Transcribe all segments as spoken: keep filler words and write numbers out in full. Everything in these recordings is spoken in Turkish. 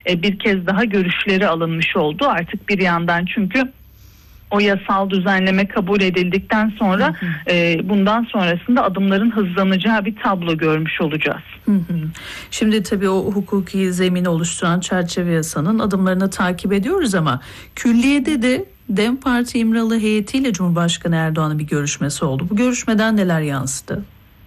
e, bir kez daha görüşleri alınmış oldu. Artık bir yandan çünkü o yasal düzenleme kabul edildikten sonra hı hı. E, bundan sonrasında adımların hızlanacağı bir tablo görmüş olacağız. Hı hı. Şimdi tabii o hukuki zemini oluşturan çerçeve yasanın adımlarını takip ediyoruz ama külliyede de DEM Parti İmralı heyetiyle Cumhurbaşkanı Erdoğan'ın bir görüşmesi oldu. Bu görüşmeden neler yansıdı?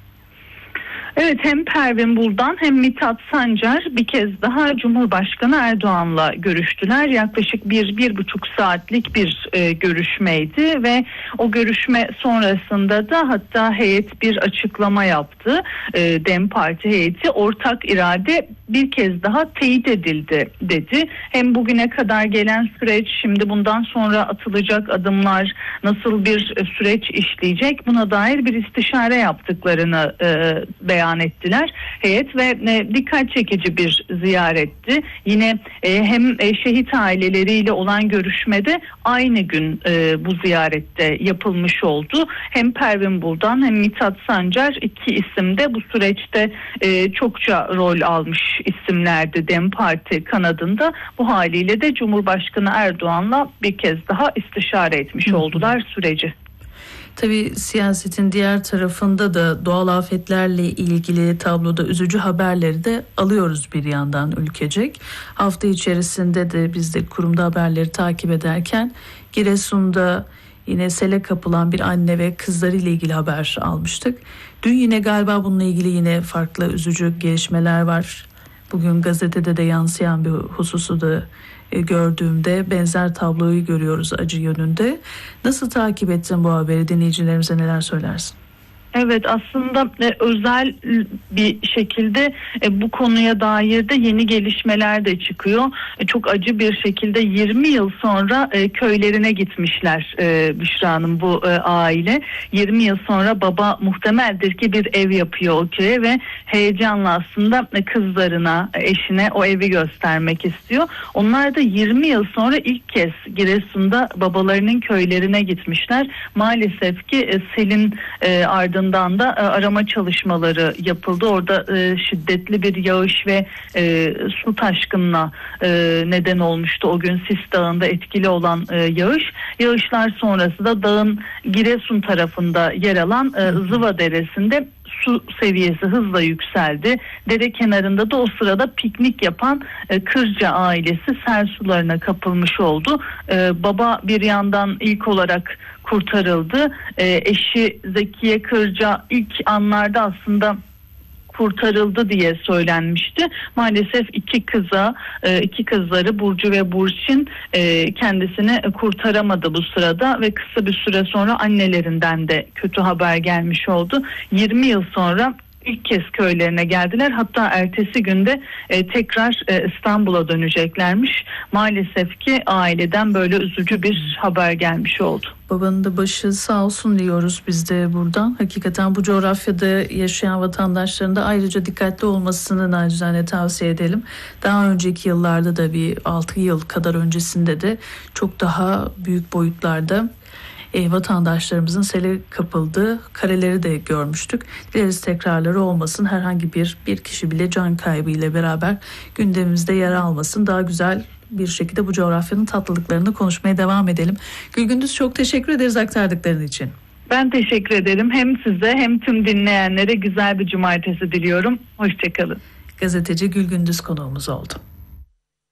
Evet, hem Pervin Buldan hem Mithat Sancar bir kez daha Cumhurbaşkanı Erdoğan'la görüştüler. Yaklaşık bir, bir buçuk saatlik bir e, görüşmeydi ve o görüşme sonrasında da hatta heyet bir açıklama yaptı. E, DEM Parti heyeti ortak irade bir kez daha teyit edildi dedi. Hem bugüne kadar gelen süreç, şimdi bundan sonra atılacak adımlar, nasıl bir süreç işleyecek, buna dair bir istişare yaptıklarını e, beyan ettiler. Heyet ve e, dikkat çekici bir ziyaretti. Yine e, hem e, şehit aileleriyle olan görüşmede aynı gün e, bu ziyarette yapılmış oldu. Hem Pervin Buldan hem Mithat Sancar, iki isim de bu süreçte e, çokça rol almış isimlerdi DEM Parti kanadında. Bu haliyle de Cumhurbaşkanı Erdoğan'la bir kez daha istişare etmiş oldular süreci. Tabii siyasetin diğer tarafında da doğal afetlerle ilgili tabloda üzücü haberleri de alıyoruz bir yandan ülkecek. Hafta içerisinde de biz de kurumda haberleri takip ederken Giresun'da yine sele kapılan bir anne ve kızlarıyla ilgili haber almıştık. Dün yine galiba bununla ilgili yine farklı üzücü gelişmeler var. Bugün gazetede de yansıyan bir hususu da gördüğümde benzer tabloyu görüyoruz acı yönünde. Nasıl takip ettin bu haberi? Dinleyicilerimize neler söylersin? Evet, aslında e, özel bir şekilde e, bu konuya dair de yeni gelişmeler de çıkıyor. E, çok acı bir şekilde yirmi yıl sonra e, köylerine gitmişler e, Büşra Hanım, bu e, aile. yirmi yıl sonra baba muhtemeldir ki bir ev yapıyor o köye ve heyecanla aslında e, kızlarına, eşine o evi göstermek istiyor. Onlar da yirmi yıl sonra ilk kez Giresun'da babalarının köylerine gitmişler. Maalesef ki e, selin e, ardından da arama çalışmaları yapıldı. Orada e, şiddetli bir yağış ve e, su taşkınına e, neden olmuştu. O gün Sis Dağı'nda etkili olan e, yağış. Yağışlar sonrası da dağın Giresun tarafında yer alan e, Zıva Deresi'nde su seviyesi hızla yükseldi. Dere kenarında da o sırada piknik yapan e, Kırca ailesi sel sularına kapılmış oldu. E, baba bir yandan ilk olarak kurtarıldı. E, eşi Zekiye Kırca ilk anlarda aslında kurtarıldı diye söylenmişti. Maalesef iki kıza, iki kızları Burcu ve Burçin kendisini kurtaramadı bu sırada ve kısa bir süre sonra annelerinden de kötü haber gelmiş oldu. yirmi yıl sonra ilk kez köylerine geldiler. Hatta ertesi günde e, tekrar e, İstanbul'a döneceklermiş. Maalesef ki aileden böyle üzücü bir haber gelmiş oldu. Babanın da başı sağ olsun diyoruz biz de buradan. Hakikaten bu coğrafyada yaşayan vatandaşların da ayrıca dikkatli olmasını nacizane tavsiye edelim. Daha önceki yıllarda da bir altı yıl kadar öncesinde de çok daha büyük boyutlarda E, vatandaşlarımızın sele kapıldığı kareleri de görmüştük. Dileriz tekrarları olmasın. Herhangi bir bir kişi bile can kaybı ile beraber gündemimizde yer almasın. Daha güzel bir şekilde bu coğrafyanın tatlılıklarını konuşmaya devam edelim. Gülgündüz, çok teşekkür ederiz aktardıkların için. Ben teşekkür ederim. Hem size hem tüm dinleyenlere güzel bir cumartesi diliyorum. Hoşçakalın. Gazeteci Gülgündüz konuğumuz oldu.